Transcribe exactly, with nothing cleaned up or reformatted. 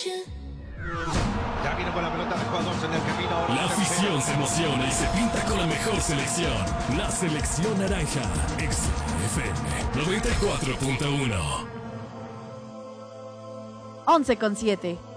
Ya vino con la pelota de jugadores en el camino. La afición se emociona y se pinta con la mejor selección. La selección naranja. X F M noventa y cuatro punto uno. once con siete.